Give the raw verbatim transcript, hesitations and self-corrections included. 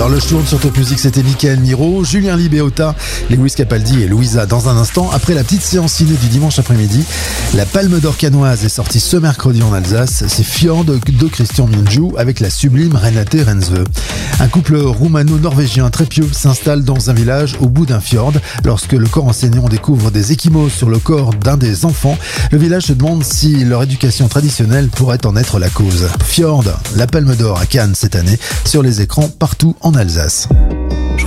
L'Horloge tourne sur Top Music, c'était Mickaël Miro, Julien Libéota, Lewis Capaldi et Louisa dans un instant. Après la petite séance ciné du dimanche après-midi, la Palme d'Or cannoise est sortie ce mercredi en Alsace. C'est Fjord de Christian Mungiu avec la sublime Renate Reinsve. Un couple roumano-norvégien très pieux s'installe dans un village au bout d'un fjord. Lorsque le corps enseignant découvre des ecchymoses sur le corps d'un des enfants, le village se demande si leur éducation traditionnelle pourrait en être la cause. Fjord, la Palme d'Or à Cannes cette année, sur les écrans partout en Alsace.